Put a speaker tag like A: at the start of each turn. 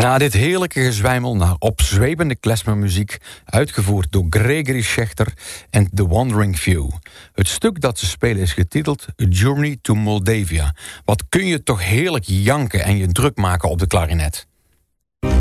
A: Na dit heerlijke gezwijmel naar opzwepende klezmermuziek, uitgevoerd door Gregory Schechter en The Wandering Few. Het stuk dat ze spelen is getiteld A Journey to Moldavia. Wat kun je toch heerlijk janken en je druk maken op de klarinet.